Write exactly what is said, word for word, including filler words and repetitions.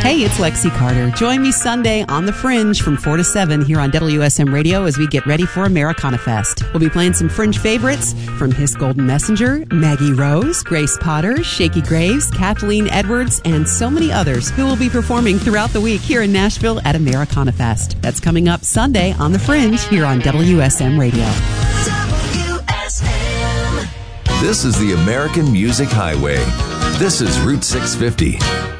Hey, it's Lexi Carter. Join me Sunday on The Fringe from four to seven here on W S M Radio as we get ready for Americana Fest. We'll be playing some Fringe favorites from His Golden Messenger, Maggie Rose, Grace Potter, Shakey Graves, Kathleen Edwards, and so many others who will be performing throughout the week here in Nashville at Americana Fest. That's coming up Sunday on The Fringe here on W S M Radio. W S M. This is the American Music Highway. This is Route six fifty.